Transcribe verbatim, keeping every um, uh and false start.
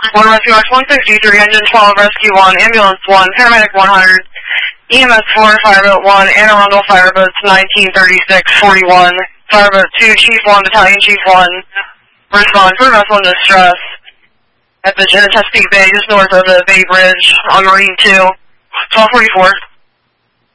one Rescue X one sixty-three, Engine twelve, Rescue one, Ambulance one, Paramedic one hundred, E M S four, Fireboat one, Anne Arundel Fireboats nineteen thirty-six forty-one, Fireboat two, Chief one, Battalion Chief one, respond for vessel in distress at the Chesapeake Bay, just north of the Bay Bridge on Marine two, twelve forty-four.